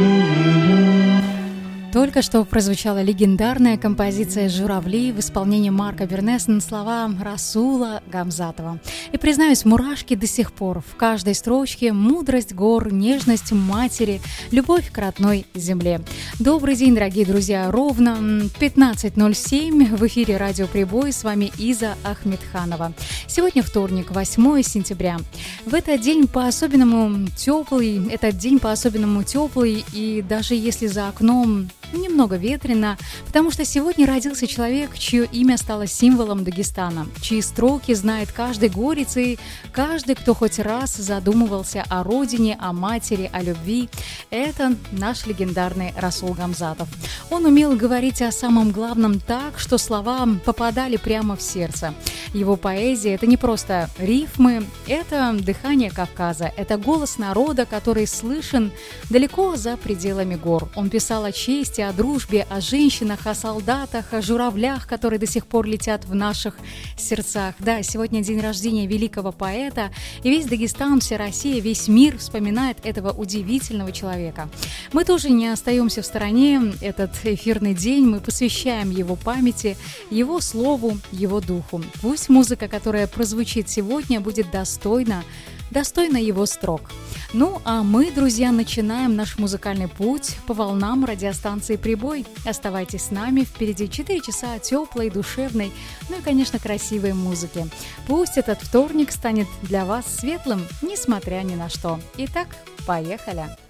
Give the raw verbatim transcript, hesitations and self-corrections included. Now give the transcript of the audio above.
Только что прозвучала легендарная композиция «Журавли» в исполнении Марка Бернеса на слова Расула Гамзатова. И, признаюсь, мурашки до сих пор. В каждой строчке мудрость гор, нежность матери, любовь к родной земле. Добрый день, дорогие друзья. Ровно пятнадцать ноль семь в эфире «Радио Прибой». С вами Иза Ахмедханова. Сегодня вторник, восьмое сентября. В этот день по-особенному теплый, этот день по-особенному теплый, и даже если за окном немного ветрено, потому что сегодня родился человек, чье имя стало символом Дагестана, чьи строки знает каждый горец и каждый, кто хоть раз задумывался о родине, о матери, о любви. Это наш легендарный Расул Гамзатов. Он умел говорить о самом главном так, что слова попадали прямо в сердце. Его поэзия — это не просто рифмы, это дыхание Кавказа, это голос народа, который слышен далеко за пределами гор. Он писал о чести, о дружбе, о женщинах, о солдатах, о журавлях, которые до сих пор летят в наших сердцах. Да, сегодня день рождения великого поэта, и весь Дагестан, вся Россия, весь мир вспоминает этого удивительного человека. Мы тоже не остаемся в стороне. Этот эфирный день мы посвящаем его памяти, его слову, его духу. Пусть музыка, которая прозвучит сегодня, будет достойна, достойна его строк. Ну, а мы, друзья, начинаем наш музыкальный путь по волнам радиостанции «Прибой». Оставайтесь с нами, впереди четыре часа теплой, душевной, ну и, конечно, красивой музыки. Пусть этот вторник станет для вас светлым, несмотря ни на что. Итак, поехали!